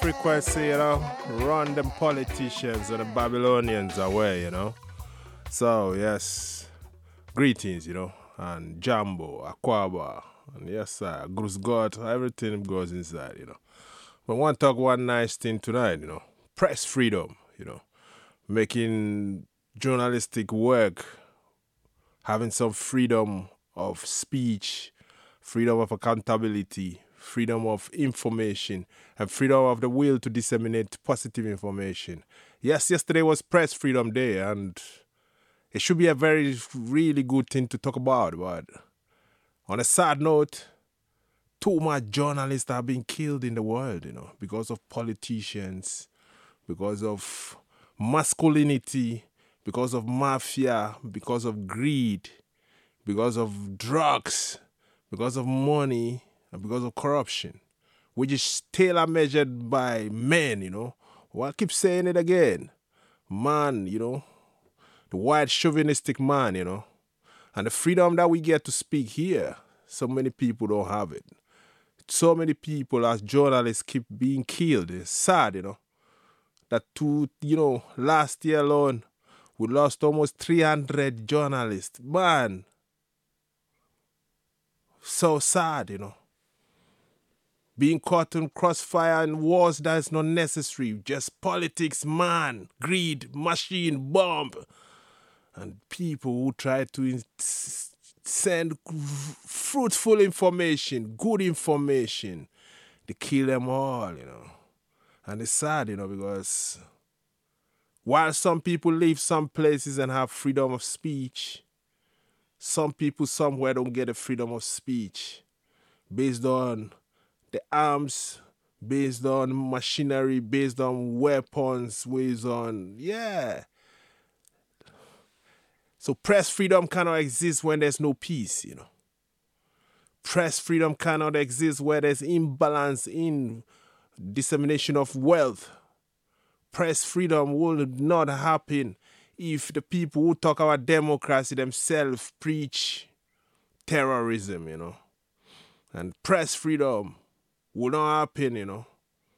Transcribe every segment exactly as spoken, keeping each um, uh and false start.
frequency, you know, run them politicians and the Babylonians away, you know. So, yes, greetings, you know, and Jambo, Aquaba, and yes, sir, Grus God, everything goes inside, you know. But I want to talk one nice thing tonight, you know, press freedom, you know, making journalistic work, having some freedom of speech, freedom of accountability, freedom of information, and freedom of the will to disseminate positive information. Yes, yesterday was Press Freedom Day, and it should be a very, really good thing to talk about. But on a sad note, too much journalists are being killed in the world, you know, because of politicians, because of masculinity, because of mafia, because of greed, because of drugs, because of money, and because of corruption, which is tailor measured by men, you know. Well, I keep saying it again. Man, you know, the white chauvinistic man, you know, and the freedom that we get to speak here, so many people don't have it. So many people as journalists keep being killed. It's sad, you know, that two, you know, last year alone, we lost almost three hundred journalists. Man, so sad, you know. Being caught in crossfire and wars that is not necessary. Just politics, man, greed, machine, bomb. And people who try to in- send fruitful information, good information, they kill them all, you know. And it's sad, you know, because while some people live some places and have freedom of speech, some people somewhere don't get the freedom of speech based on the arms, based on machinery, based on weapons, based on, yeah. So press freedom cannot exist when there's no peace, you know. Press freedom cannot exist where there's imbalance in dissemination of wealth. Press freedom will not happen if the people who talk about democracy themselves preach terrorism, you know. And press freedom will not happen, you know,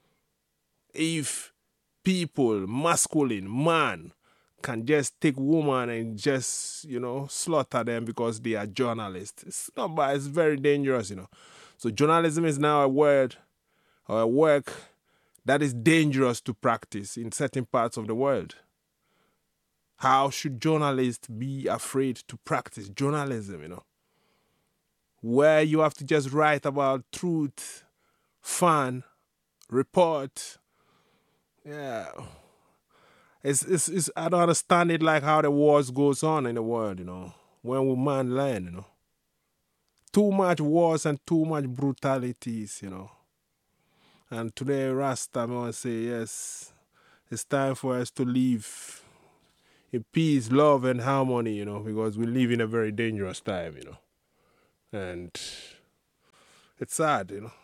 if people, masculine, man, can just take woman and just, you know, slaughter them because they are journalists. It's not bad, it's very dangerous, you know. So journalism is now a word or a work that is dangerous to practice in certain parts of the world. How should journalists be afraid to practice journalism, you know? Where you have to just write about truth, fun, report. Yeah. It's, it's, it's, I don't understand it like how the wars goes on in the world, you know, when we man land, you know. Too much wars and too much brutalities, you know. And today, Rasta, I want to say, yes, it's time for us to live in peace, love, and harmony, you know, because we live in a very dangerous time, you know. And it's sad, you know.